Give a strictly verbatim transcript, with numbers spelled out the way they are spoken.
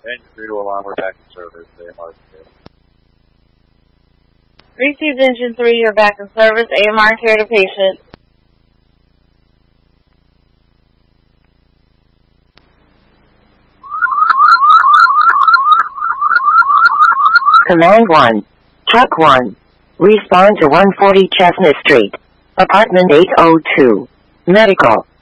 Engine three to alarm, we're back in service. A M R two. Received Engine three, you're back in service. A M R care to patient. Command one. Truck one. Respond to one forty Chestnut Street. Apartment eight oh two. Medical.